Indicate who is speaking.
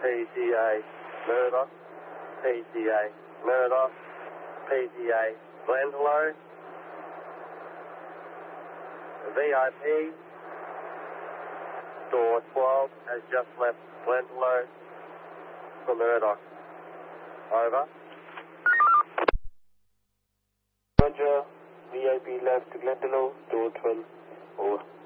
Speaker 1: PGA Murdoch, PGA Murdoch, PGA Glendalough, VIP, door 12 has just left Glendalough for Murdoch. Over. Roger, VIP left Glendalough, door 12, over.